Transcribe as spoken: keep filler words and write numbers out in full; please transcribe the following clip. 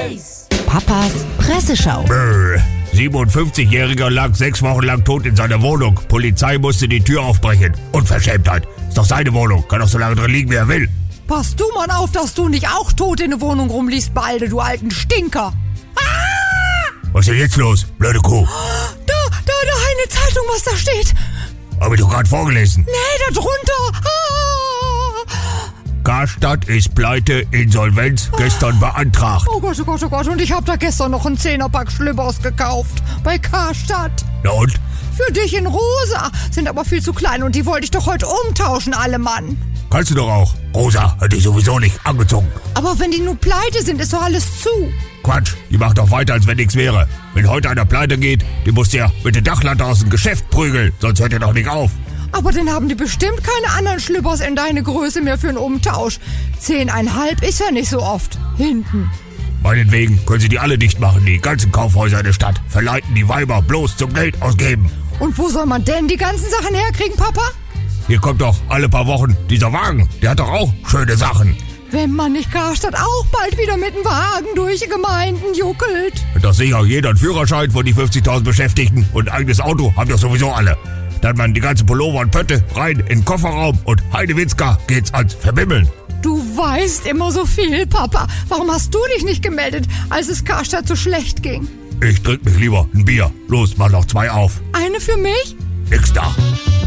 Space. Papas Presseschau. Brr. siebenundfünfzigjähriger lag sechs Wochen lang tot in seiner Wohnung. Polizei musste die Tür aufbrechen. Unverschämtheit. Ist doch seine Wohnung. Kann doch so lange drin liegen, wie er will. Pass du mal auf, dass du nicht auch tot in der Wohnung rumliegst, Balde, du alten Stinker. Was ist denn jetzt los, blöde Kuh? Da, da, da, eine Zeitung, was da steht. Hab ich doch gerade vorgelesen. Nee, da drunter. Ah. Karstadt ist pleite, Insolvenz, gestern beantragt. Oh Gott, oh Gott, oh Gott. Und ich hab da gestern noch einen Zehnerpack Schlüppers gekauft. Bei Karstadt. Na und? Für dich in rosa. Sind aber viel zu klein und die wollte ich doch heute umtauschen, alle Mann. Kannst du doch auch. Rosa hätte ich sowieso nicht angezogen. Aber wenn die nur pleite sind, ist doch alles zu. Quatsch, die macht doch weiter, als wenn nichts wäre. Wenn heute einer pleite geht, die muss ja mit der Dachlampe aus dem Geschäft prügeln, sonst hört er doch nicht auf. Aber dann haben die bestimmt keine anderen Schlüppers in deine Größe mehr für einen Umtausch. Zehneinhalb ist ja nicht so oft. Hinten. Meinetwegen können sie die alle dicht machen, die ganzen Kaufhäuser in der Stadt. Verleiten die Weiber bloß zum Geld ausgeben. Und wo soll man denn die ganzen Sachen herkriegen, Papa? Hier kommt doch alle paar Wochen dieser Wagen. Der hat doch auch schöne Sachen. Wenn man nicht Karstadt auch bald wieder mit dem Wagen durch die Gemeinden juckelt. Hat doch sicher jeder einen Führerschein von die fünfzigtausend Beschäftigten und ein eigenes Auto haben doch sowieso alle. Dann man die ganze Pullover und Pötte rein in den Kofferraum und Heidewitzka geht's ans Verbimmeln. Du weißt immer so viel, Papa. Warum hast du dich nicht gemeldet, als es Karstadt so schlecht ging? Ich trink mich lieber ein Bier. Los, mach noch zwei auf. Eine für mich? Nix da.